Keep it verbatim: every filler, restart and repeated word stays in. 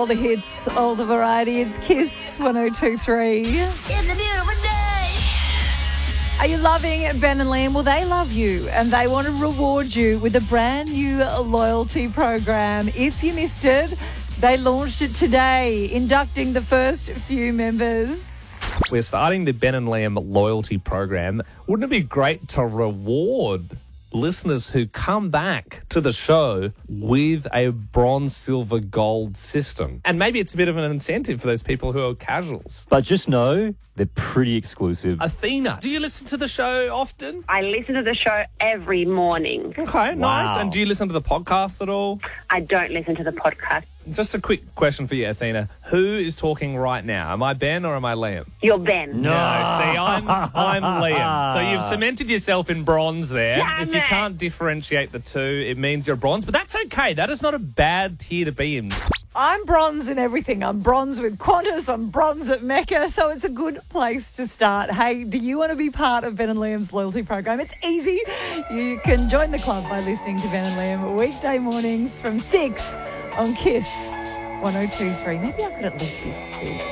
the hits, all the variety. It's Kiss one oh two three. It's a beautiful day. Are you loving Ben and Liam? Well, they love you and they want to reward you with a brand new loyalty program. If you missed it, they launched it today, inducting the first few members. We're starting the Ben and Liam loyalty program. Wouldn't it be great to reward listeners who come back to the show with a bronze, silver, gold system? And maybe it's a bit of an incentive for those people who are casuals. But just know they're pretty exclusive. Athena, do you listen to the show often? I listen to the show every morning. Okay, nice. Wow. And do you listen to the podcast at all? I don't listen to the podcast. Just a quick question for you, Athena. Who is talking right now? Am I Ben or am I Liam? You're Ben. No, see, I'm I'm Liam. So you've cemented yourself in bronze there. Damn If you it. can't differentiate the two, it means you're bronze. But that's okay. That is not a bad tier to be in. I'm bronze in everything. I'm bronze with Qantas. I'm bronze at Mecca. So it's a good place to start. Hey, do you want to be part of Ben and Liam's loyalty program? It's easy. You can join the club by listening to Ben and Liam weekday mornings from six on Kiss one oh two three. Maybe I could at least be six.